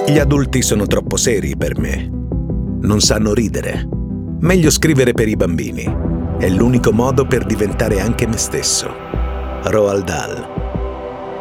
Gli adulti sono troppo seri per me. Non sanno ridere. Meglio scrivere per i bambini. È l'unico modo per diventare anche me stesso. Roald Dahl.